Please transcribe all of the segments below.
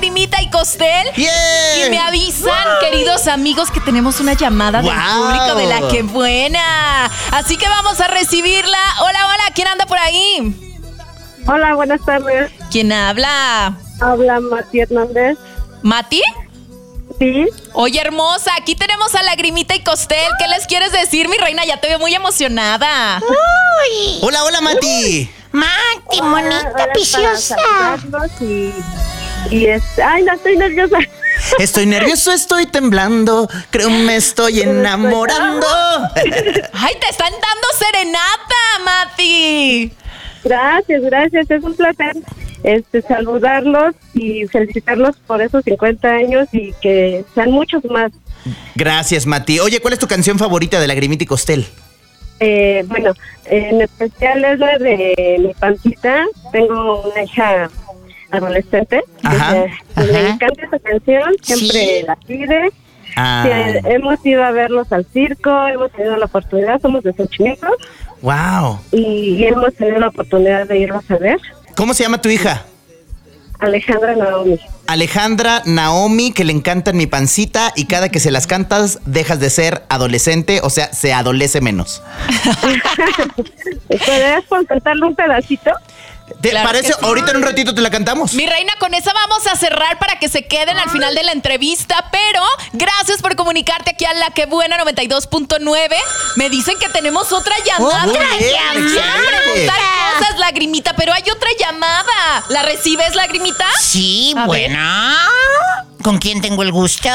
Lagrimita y Costel. ¡Bien! Y me avisan, queridos amigos, que tenemos una llamada del público de La Que Buena. Así que vamos a recibirla. Hola, ¿quién anda por ahí? Hola, buenas tardes. ¿Quién habla? Habla Mati Hernández. ¿Mati? Sí. Oye, hermosa, aquí tenemos a Lagrimita y Costel. ¿Qué les quieres decir, mi reina? Ya te veo muy emocionada. Uy, Hola, Mati. Mati, monita preciosa. Ay, no, estoy nerviosa. Estoy nervioso, estoy temblando. Creo me estoy enamorando. ¡Ay, te están dando serenata, Mati! Gracias, es un placer saludarlos y felicitarlos por esos 50 años y que sean muchos más. Gracias, Mati. Oye, ¿cuál es tu canción favorita de Lagrimita y Costel? Bueno, en especial es la de Mi Pancita. Tengo una hija adolescente. Ajá. Le encanta esa canción, siempre Sí. la pide. Ah. Sí, hemos ido a verlos al circo, hemos tenido la oportunidad, somos de Xochimilco, Wow. y hemos tenido la oportunidad de irlos a ver. ¿Cómo se llama tu hija? Alejandra Naomi. Alejandra Naomi, que le encantan Mi Pancita, y cada que se las cantas dejas de ser adolescente, o sea, se adolece menos. ¿Podrías cantarle un pedacito? ¿Te Claro parece? que sí. Ahorita en un ratito te la cantamos. Mi reina, con esa vamos a cerrar para que se queden al final de la entrevista, pero gracias por comunicarte aquí a La Que Buena 92.9. Me dicen que tenemos otra llamada. muy bien, Quiero excelente. preguntar cosas, Lagrimita, pero hay otra llamada. ¿La recibes, Lagrimita? Sí, A bueno. ¿Con quién tengo el gusto?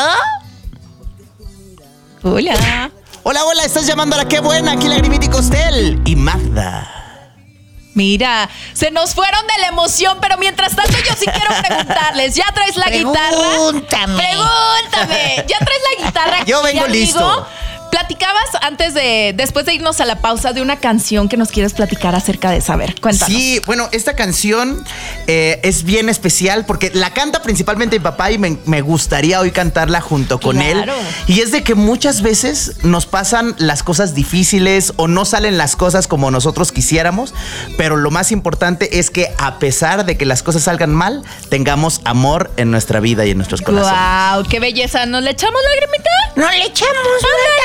Hola. Hola, estás llamando a La Que Buena, aquí Lagrimita y Costel. Y Magda. Mira, se nos fueron de la emoción, pero mientras tanto yo sí quiero preguntarles. ¿Ya traes la guitarra? Pregúntame. ¿Ya traes la guitarra? Yo vengo amigo? listo. Platicabas después de irnos a la pausa, de una canción que nos quieres platicar acerca de saber. Cuéntanos. Sí, bueno, esta canción es bien especial porque la canta principalmente mi papá y me gustaría hoy cantarla junto con él. Claro. Y es de que muchas veces nos pasan las cosas difíciles o no salen las cosas como nosotros quisiéramos, pero lo más importante es que a pesar de que las cosas salgan mal, tengamos amor en nuestra vida y en nuestros corazones. ¡Wow! ¡Qué belleza! ¿Nos le echamos, Lagrimita? No le echamos nada.